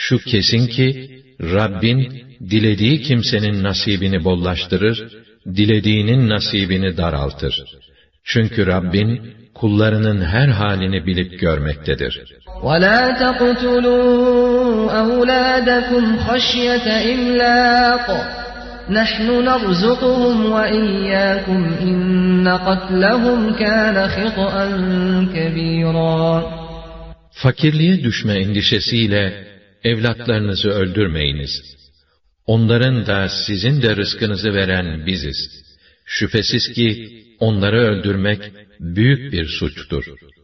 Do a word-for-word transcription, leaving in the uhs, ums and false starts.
Şu kesin ki, Rabbin, dilediği kimsenin nasibini bollaştırır, dilediğinin nasibini daraltır. Çünkü Rabbin, kullarının her halini bilip görmektedir. وَلَا تَقْتُلُوا أَوْلَادَكُمْ خَشْيَةَ إِمْلَاقٍ نَحْنُ نَرْزُقُهُمْ وَإِيَّاكُمْ إِنَّ قَتْلَهُمْ كَانَ خِطْئًا كَبِيرًا. Fakirliğe düşme endişesiyle evlatlarınızı öldürmeyiniz. Onların da sizin de rızkınızı veren biziz. Şüphesiz ki onları öldürmek büyük bir suçtur.